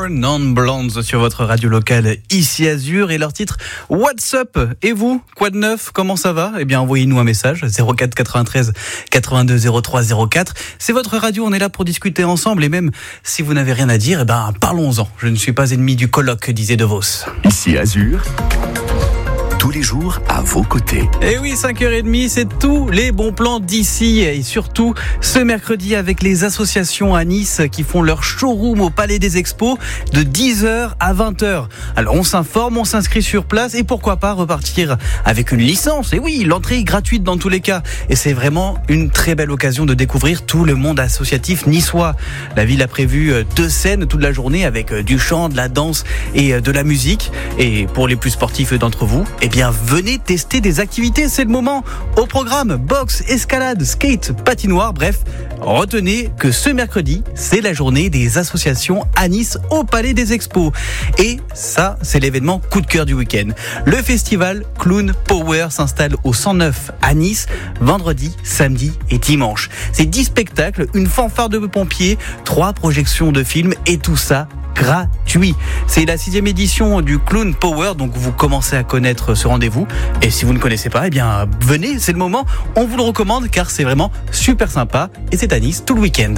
Four Non Blondes sur votre radio locale ici Azur et leur titre What's Up. Et vous, quoi de neuf, comment ça va? Eh bien envoyez-nous un message 04 93 82 03 04. C'est votre radio, on est là pour discuter ensemble et même si vous n'avez rien à dire, eh ben parlons-en. Je ne suis pas ennemi du colloque, disait De Vos. Ici Azur, tous les jours à vos côtés. Et oui, 5h30, c'est tous les bons plans d'ici et surtout ce mercredi avec les associations à Nice qui font leur showroom au Palais des Expos de 10h à 20h. Alors on s'informe, on s'inscrit sur place et pourquoi pas repartir avec une licence. Et oui, l'entrée est gratuite dans tous les cas et c'est vraiment une très belle occasion de découvrir tout le monde associatif niçois. La ville a prévu 2 scènes toute la journée avec du chant, de la danse et de la musique. Et pour les plus sportifs d'entre vous, eh bien venez tester des activités, c'est le moment. Au programme, boxe, escalade, skate, patinoire, bref, retenez que ce mercredi, c'est la journée des associations à Nice au Palais des Expos. Et ça, c'est l'événement coup de cœur du week-end. Le festival Clown Power s'installe au 109 à Nice, vendredi, samedi et dimanche. C'est 10 spectacles, une fanfare de pompiers, 3 projections de films et tout ça gratuit. C'est la 6e édition du Clown Power, donc vous commencez à connaître ce rendez-vous. Et si vous ne connaissez pas, eh bien venez, c'est le moment. On vous le recommande car c'est vraiment super sympa et c'est à Nice tout le week-end.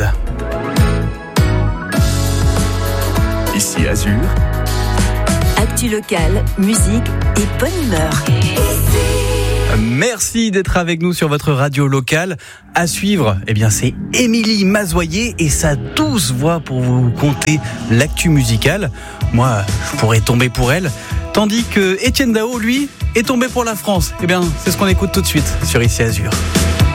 Ici Azur, actu locale, musique et bonne humeur. Merci d'être avec nous sur votre radio locale. À suivre, eh bien c'est Émilie Mazoyer et sa douce voix pour vous conter l'actu musicale. Moi, je pourrais tomber pour elle, tandis que Étienne Dao, lui, est tombé pour la France. Eh bien, c'est ce qu'on écoute tout de suite sur Ici Azur.